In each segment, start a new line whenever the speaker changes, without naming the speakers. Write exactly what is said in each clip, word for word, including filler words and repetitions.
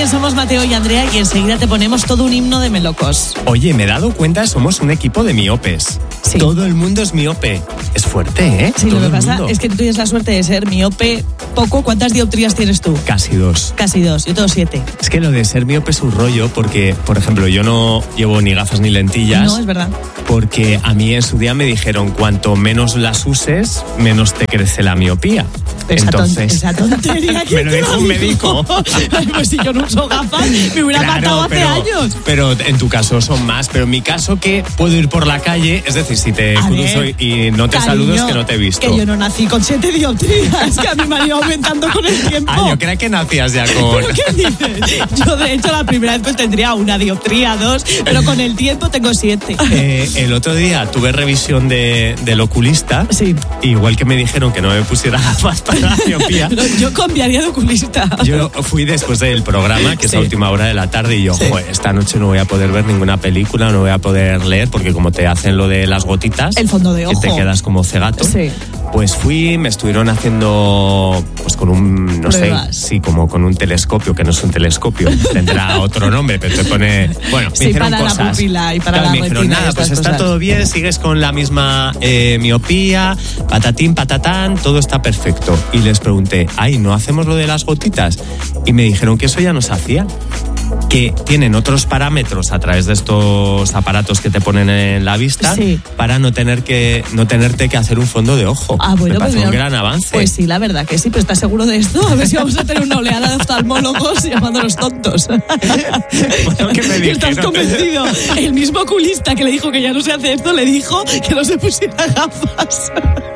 somos Mateo y Andrea y enseguida te ponemos todo un himno de melocos.
Oye, me he dado cuenta, somos un equipo de miopes.
Sí.
Todo el mundo es miope. Es fuerte, ¿eh?
Sí,
todo
lo que pasa
mundo.
es que tú tienes la suerte de ser miope poco. ¿Cuántas dioptrías tienes tú?
Casi dos.
Casi dos, yo tengo siete.
Es que lo de ser miope es un rollo porque, por ejemplo, yo no llevo ni gafas ni lentillas.
No, es verdad.
Porque a mí en su día me dijeron cuanto menos las uses, menos te crece la miopía.
Esa,
Entonces,
ton- esa tontería que
me lo dijo un médico.
Pues si yo no uso gafas, me hubiera
Claro,
matado hace
pero,
años.
Pero en tu caso son más. Pero en mi caso que puedo ir por la calle, es decir, si te
A
cruzo
ver,
y no te
cariño,
saludo es que no te he visto.
Que yo no nací con siete dioptrías, que a mí me han ido aumentando con el tiempo.
Ah, yo creo que nacías ya con...
¿Pero qué dices? Yo de hecho la primera vez pues tendría una dioptría, dos, pero con el tiempo tengo siete.
Eh, el otro día tuve revisión de, del oculista.
Sí.
Igual que me dijeron que no me pusiera gafas para la miopía.
Pero yo cambiaría de oculista.
Yo fui después del programa, que es
Sí.
a última hora de la tarde, y yo,
Sí.
joder, esta noche no voy a poder ver ninguna película, no voy a poder leer, porque como te hacen lo de las gotitas,
El fondo de
que
ojo.
te quedas como cegato.
Sí.
Pues fui, me estuvieron haciendo, pues con un, no
Pruebas.
sé, sí, como con un telescopio, que no es un telescopio, tendrá otro nombre, pero te pone, bueno, me
Sí,
hicieron
para la
cosas.
pupila y para
Claro,
la
me dijeron,
retina y
nada, pues
estas
está
cosas.
todo bien, sigues con la misma eh, miopía, patatín, patatán, todo está perfecto. Y les pregunté, ay, ¿no hacemos lo de las gotitas? Y me dijeron que eso ya no se hacía, que tienen otros parámetros a través de estos aparatos que te ponen en la vista,
Sí.
para no tener que no tenerte que hacer un fondo de ojo.
Ah, bueno,
me parece
pues
un
mira,
gran avance.
Pues sí, la verdad que sí, pero ¿estás seguro de esto? A ver si vamos a tener una oleada de oftalmólogos llamándonos tontos.
Bueno, que me
¿Estás
dijeron.
convencido? El mismo oculista que le dijo que ya no se hace esto, le dijo que no se pusiera gafas.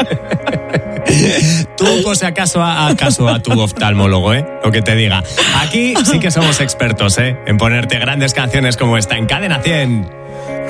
Tú, por si acaso, a caso a tu oftalmólogo, ¿eh? Lo que te diga. Aquí sí que somos expertos, ¿eh? En ponerte grandes canciones como esta en Cadena cien.